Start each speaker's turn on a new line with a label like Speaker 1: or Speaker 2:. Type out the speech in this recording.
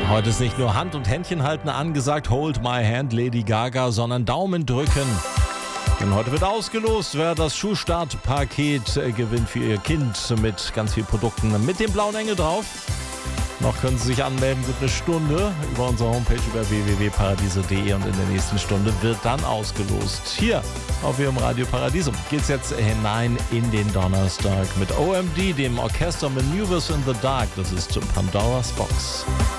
Speaker 1: Heute ist nicht nur Hand- und Händchen halten angesagt, Hold My Hand, Lady Gaga, sondern Daumen drücken. Denn heute wird ausgelost, wer das Schulstartpaket gewinnt für ihr Kind mit ganz vielen Produkten mit dem blauen Engel drauf. Noch können Sie sich anmelden, gut eine Stunde über unsere Homepage über www.paradiso.de und in der nächsten Stunde wird dann ausgelost. Hier auf Ihrem Radio Paradiso geht's jetzt hinein in den Donnerstag mit OMD, dem Orchester Maneuvers in the Dark. Das ist Pandora's Box.